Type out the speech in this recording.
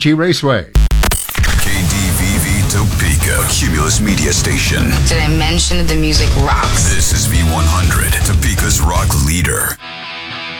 G Raceway. KDVV Topeka, Cumulus Media Station. Did I mention that the music rocks? This is V1